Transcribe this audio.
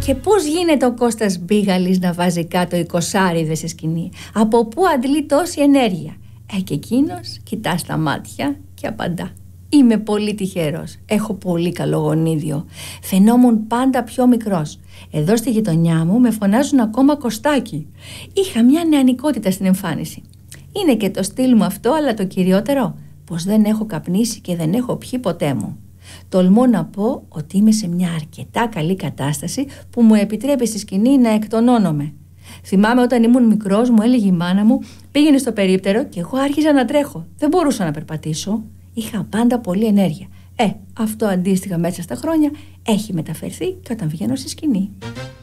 Και πώς γίνεται ο Κώστας Μπίγαλης να βάζει κάτω 20 σε σκηνή? Από πού αντλεί τόση ενέργεια? Και εκείνος κοιτά στα μάτια και απαντά: είμαι πολύ τυχερός. Έχω πολύ καλό γονίδιο. Φαινόμουν πάντα πιο μικρός. Εδώ στη γειτονιά μου με φωνάζουν ακόμα Κωστάκι. Είχα μια νεανικότητα στην εμφάνιση. Είναι και το στυλ μου αυτό, αλλά το κυριότερο, πως δεν έχω καπνίσει και δεν έχω πιει ποτέ μου. Τολμώ να πω ότι είμαι σε μια αρκετά καλή κατάσταση που μου επιτρέπει στη σκηνή να εκτονώνομαι. Θυμάμαι όταν ήμουν μικρός, μου έλεγε η μάνα μου: πήγαινε στο περίπτερο, και εγώ άρχιζα να τρέχω. Δεν μπορούσα να περπατήσω. Είχα πάντα πολλή ενέργεια. Αυτό αντίστοιχα μέσα στα χρόνια έχει μεταφερθεί και όταν βγαίνω στη σκηνή.